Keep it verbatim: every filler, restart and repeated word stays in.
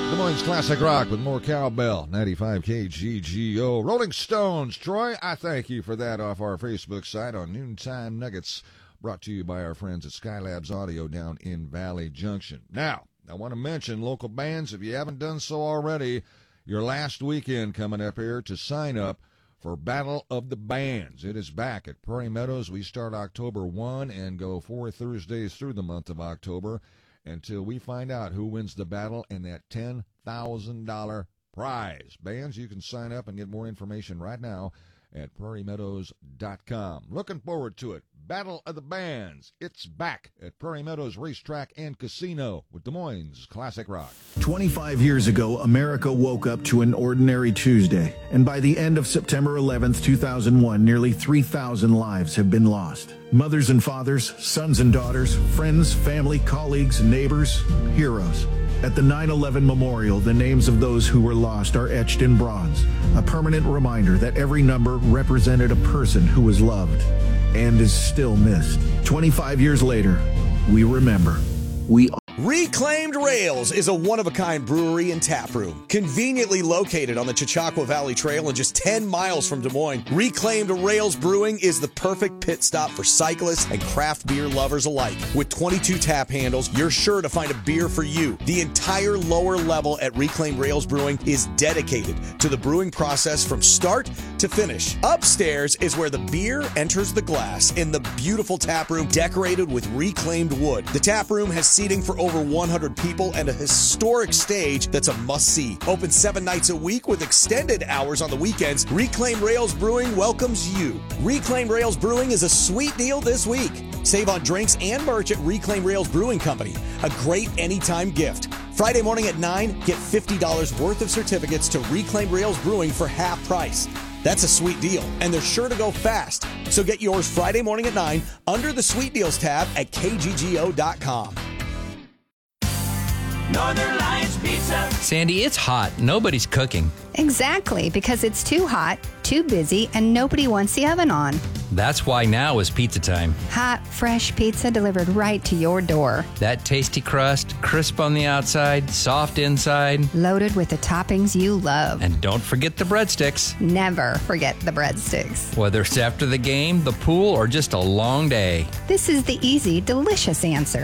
Des Moines Classic Rock with more cowbell, ninety-five K G G O. Rolling Stones, Troy, I thank you for that off our Facebook site on Noontime Nuggets, brought to you by our friends at Skylabs Audio down in Valley Junction. Now, I want to mention local bands, if you haven't done so already, your last weekend coming up here to sign up for Battle of the Bands. It is back at Prairie Meadows. We start October first and go four Thursdays through the month of October until we find out who wins the battle and that ten thousand dollars prize. Bands, you can sign up and get more information right now at prairie meadows dot com. Looking forward to it. Battle of the Bands. It's back at Prairie Meadows Racetrack and Casino with Des Moines Classic Rock. twenty-five years ago, America woke up to an ordinary Tuesday. And by the end of September eleventh, two thousand one, nearly three thousand lives have been lost. Mothers and fathers, sons and daughters, friends, family, colleagues, neighbors, heroes. At the nine eleven Memorial, the names of those who were lost are etched in bronze, a permanent reminder that every number represented a person who was loved and is still missed. twenty-five years later, we remember. We Reclaimed Rails is a one-of-a-kind brewery and tap room. Conveniently located on the Chautauqua Valley Trail and just ten miles from Des Moines, Reclaimed Rails Brewing is the perfect pit stop for cyclists and craft beer lovers alike. With twenty-two tap handles, you're sure to find a beer for you. The entire lower level at Reclaimed Rails Brewing is dedicated to the brewing process from start to finish. Upstairs is where the beer enters the glass in the beautiful tap room decorated with reclaimed wood. The tap room has seating for over one hundred people and a historic stage that's a must-see. Open seven nights a week with extended hours on the weekends, Reclaim Rails Brewing welcomes you. Reclaim Rails Brewing is a sweet deal this week. Save on drinks and merch at Reclaim Rails Brewing Company, a great anytime gift. Friday morning at nine, get fifty dollars worth of certificates to Reclaim Rails Brewing for half price. That's a sweet deal, and they're sure to go fast. So get yours Friday morning at nine under the Sweet Deals tab at K G G O dot com. Northern Lights Pizza. Sandy, it's hot. Nobody's cooking. Exactly, because it's too hot, too busy, and nobody wants the oven on. That's why now is pizza time. Hot, fresh pizza delivered right to your door. That tasty crust, crisp on the outside, soft inside. Loaded with the toppings you love. And don't forget the breadsticks. Never forget the breadsticks. Whether it's after the game, the pool, or just a long day. This is the easy, delicious answer.